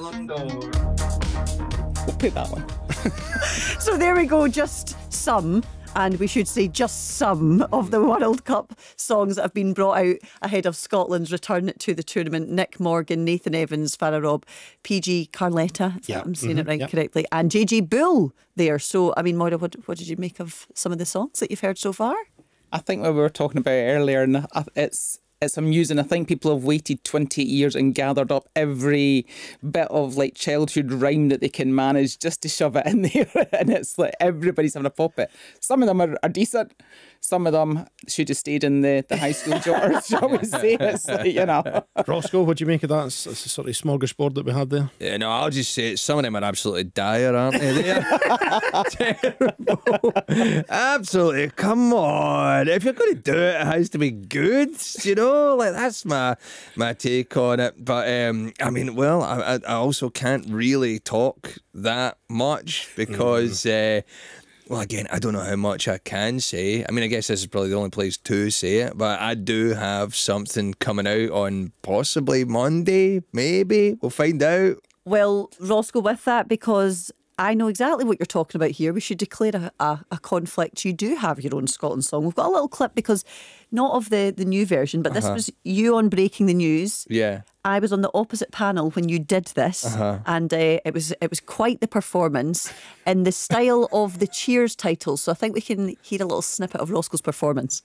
We'll pick that one. So there we go, just some, and we should say just some of the World Cup songs that have been brought out ahead of Scotland's return to the tournament. Nick Morgan, Nathan Evans, Farah Robb, PG Carletta, if I'm saying it right correctly, and JJ Bull there. So, I mean, Moira, what did you make of some of the songs that you've heard so far? I think what we were talking about earlier, and it's amusing. I think people have waited 28 years and gathered up every bit of like childhood rhyme that they can manage just to shove it in there. And it's like everybody's having a pop it. Some of them are decent. Some of them should have stayed in the high school jotters, shall we say. It's like, you know. Roscoe, what do you make of that? It's a sort of smorgasbord that we had there. Yeah, no, I'll just say some of them are absolutely dire, aren't they? They're terrible. Absolutely. Come on. If you're going to do it, it has to be good, you know? Like, that's my take on it. But, I mean, well, I also can't really talk that much because... well, again, I don't know how much I can say. I mean, I guess this is probably the only place to say it, but I do have something coming out on possibly Monday, maybe. We'll find out. Well, Roscoe, with that, because I know exactly what you're talking about here, we should declare a conflict. You do have your own Scotland song. We've got a little clip because not of the new version, but this was you on Breaking the News. Yeah. I was on the opposite panel when you did this, and it was quite the performance in the style of the Cheers title. So I think we can hear a little snippet of Roscoe's performance.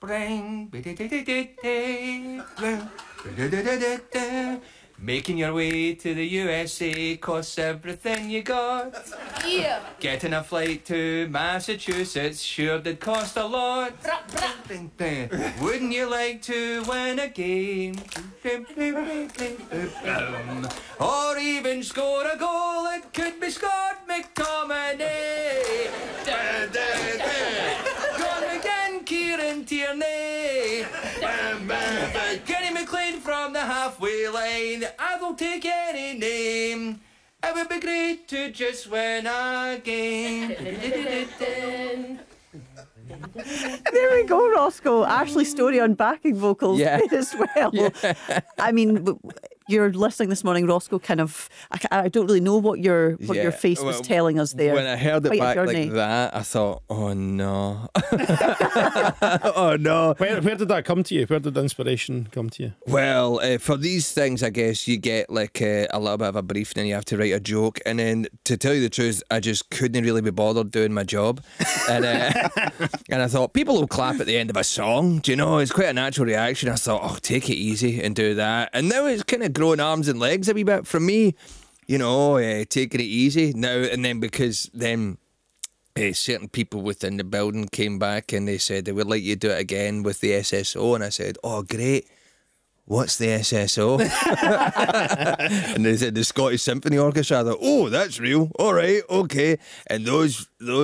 Making your way to the USA costs everything you got. Yeah. Getting a flight to Massachusetts sure did cost a lot. Wouldn't you like to win a game? Or even score a goal? It could be Scott McTominay. John McGinn, Kieran Tierney. Kenny McLean from the halfway line. I will take any name. It would be great to just win a game. There we go, Roscoe. Ashley Story on backing vocals as well. Yeah. I mean, you're listening this morning, Roscoe. Kind of, I don't really know what your face was telling us there. When I heard it back like that, I thought, oh no, oh no. Where did that come to you? Where did the inspiration come to you? Well, for these things, I guess you get like a little bit of a brief, and then you have to write a joke. And then, to tell you the truth, I just couldn't really be bothered doing my job. And and I thought, people will clap at the end of a song. Do you know? It's quite a natural reaction. I thought, oh, take it easy and do that. And now it's kind of growing arms and legs a wee bit from me. You know, taking it easy now. And then because then certain people within the building came back and they said they would like you to do it again with the SSO. And I said, oh, great. What's the SSO? And they said the Scottish Symphony Orchestra. I thought, oh, that's real. All right, okay. And those